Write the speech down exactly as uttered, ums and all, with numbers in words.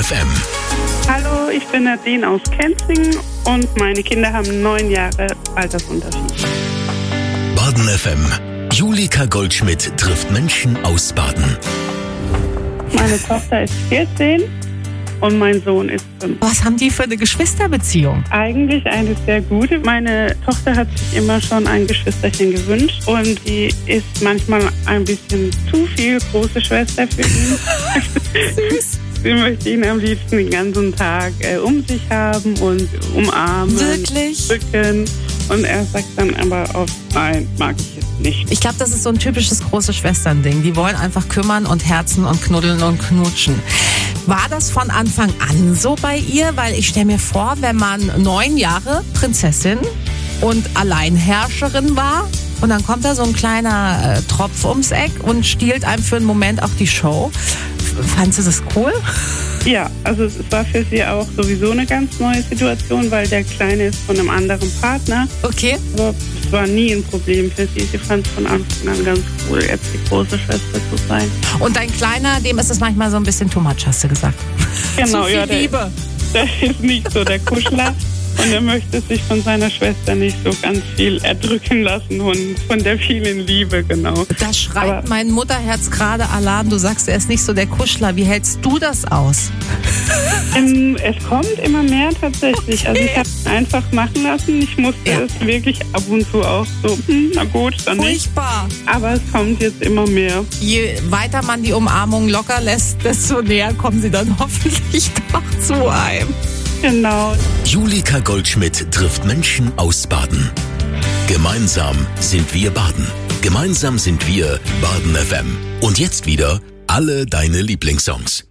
F M. Hallo, ich bin Nadine aus Kenzingen und meine Kinder haben neun Jahre Altersunterschied. Baden F M. Julika Goldschmidt trifft Menschen aus Baden. Meine Tochter ist vierzehn und mein Sohn ist fünf. Was haben die für eine Geschwisterbeziehung? Eigentlich eine sehr gute. Meine Tochter hat sich immer schon ein Geschwisterchen gewünscht und die ist manchmal ein bisschen zu viel große Schwester für ihn. Süß. Sie möchte ihn am liebsten den ganzen Tag äh, um sich haben und umarmen, Wirklich? drücken. Und er sagt dann aber oft, nein, mag ich jetzt nicht. Ich glaube, das ist so ein typisches große Schwestern-Ding. Die wollen einfach kümmern und herzen und knuddeln und knutschen. War das von Anfang an so bei ihr? Weil ich stelle mir vor, wenn man neun Jahre Prinzessin und Alleinherrscherin war und dann kommt da so ein kleiner äh, Tropf ums Eck und stiehlt einem für einen Moment auch die Show. Fandst du das cool? Ja, also es war für sie auch sowieso eine ganz neue Situation, weil der Kleine ist von einem anderen Partner. Okay. Aber es war nie ein Problem für sie. Sie fand es von Anfang an ganz cool, jetzt die große Schwester zu sein. Und dein Kleiner, dem ist es manchmal so ein bisschen too much, hast du gesagt. Genau, Zu viel ja, der, Liebe. der ist nicht so der Kuschler. Und er möchte sich von seiner Schwester nicht so ganz viel erdrücken lassen und von der vielen Liebe, genau. Da schreit Aber mein Mutterherz gerade Alarm. Du sagst, er ist nicht so der Kuschler. Wie hältst du das aus? Ähm, es kommt immer mehr tatsächlich. Okay. Also ich habe ihn einfach machen lassen. Ich musste Ja. es wirklich ab und zu auch so, hm, na gut, dann nicht. Furchtbar. Aber es kommt jetzt immer mehr. Je weiter man die Umarmung locker lässt, desto näher kommen sie dann hoffentlich doch zu einem. Genau. Julika Goldschmidt trifft Menschen aus Baden. Gemeinsam sind wir Baden. Gemeinsam sind wir Baden F M. Und jetzt wieder alle deine Lieblingssongs.